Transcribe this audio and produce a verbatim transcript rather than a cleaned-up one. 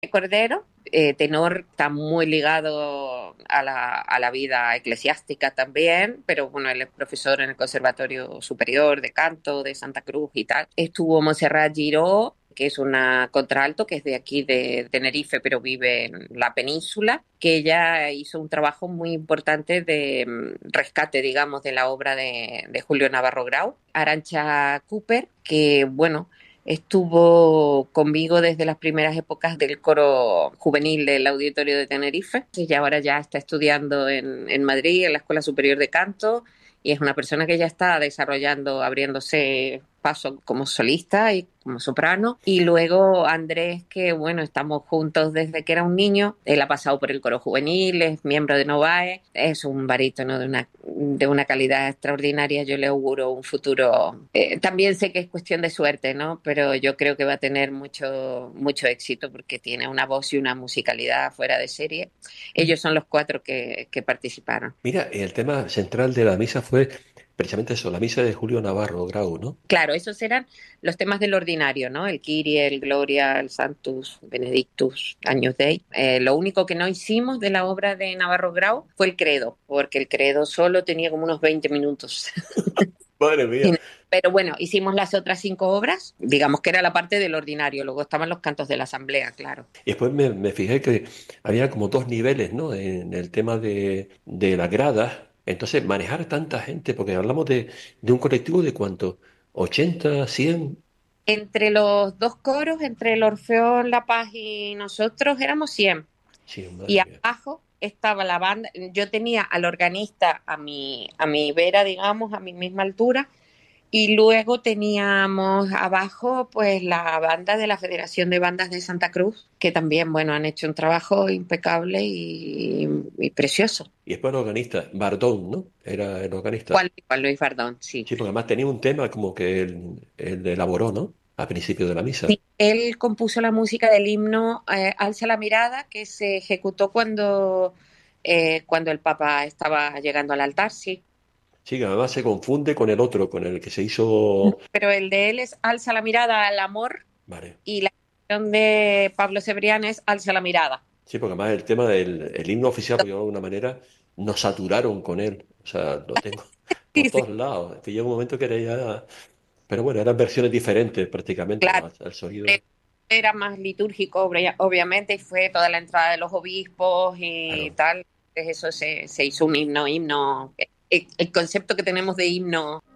Cordero, eh, tenor, está muy ligado a la, a la vida eclesiástica también, pero bueno, él es profesor en el Conservatorio Superior de Canto de Santa Cruz y tal. Estuvo Montserrat Giró, que es una contralto, que es de aquí de Tenerife, pero vive en la península, que ella hizo un trabajo muy importante de mm, rescate, digamos, de la obra de, de Julio Navarro Grau. Arantxa Cooper, que bueno, estuvo conmigo desde las primeras épocas del coro juvenil del Auditorio de Tenerife y ahora ya está estudiando en, en Madrid, en la Escuela Superior de Canto, y es una persona que ya está desarrollando, abriéndose paso como solista y como soprano. Y luego Andrés, que bueno, estamos juntos desde que era un niño. Él ha pasado por el coro juvenil, es miembro de Novae, es un barítono de una, de una calidad extraordinaria. Yo le auguro un futuro. Eh, también sé que es cuestión de suerte, ¿no? Pero yo creo que va a tener mucho, mucho éxito porque tiene una voz y una musicalidad fuera de serie. Ellos son los cuatro que, que participaron. Mira, el tema central de la misa fue precisamente eso, la misa de Julio Navarro Grau, ¿no? Claro, esos eran los temas del ordinario, ¿no? El Kyrie, el Gloria, el Sanctus, Benedictus, Agnus Dei. Eh, lo único que no hicimos de la obra de Navarro Grau fue el credo, porque el credo solo tenía como unos veinte minutos. Madre mía. Pero bueno, hicimos las otras cinco obras, digamos que era la parte del ordinario, luego estaban los cantos de la asamblea, claro. Y después me, me fijé que había como dos niveles, ¿no? En el tema de, de las gradas. Entonces, manejar tanta gente, porque hablamos de, de un colectivo de cuánto, ochenta, cien. Entre los dos coros, entre el Orfeón, La Paz y nosotros, éramos cien. Sí, Y madre mía. abajo estaba la banda, yo tenía al organista a mi, a mi vera, digamos, a mi misma altura, y luego teníamos abajo pues la banda de la Federación de Bandas de Santa Cruz, que también, bueno, han hecho un trabajo impecable y, y precioso. Y después el organista, Bardón, ¿no? Era el organista. Juan, Juan Luis Bardón, sí. Sí, porque además tenía un tema como que él, él elaboró, ¿no? A principio de la misa. Sí, él compuso la música del himno eh, Alza la mirada, que se ejecutó cuando, eh, cuando el Papa estaba llegando al altar, sí. Sí, que además se confunde con el otro, con el que se hizo. Pero el de él es Alza la mirada al amor Vale. y la canción de Pablo Cebrián es Alza la mirada. Sí, porque además el tema del el himno oficial, por llamarlo de alguna manera, nos saturaron con él. O sea, lo tengo por Sí, sí, todos lados. Es que llega un momento que era ya. Pero bueno, eran versiones diferentes prácticamente, claro. ¿no? El sonido. Era más litúrgico, obvia- obviamente, y fue toda la entrada de los obispos y Claro. tal. Entonces eso se, se hizo un himno, himno. El, el concepto que tenemos de himno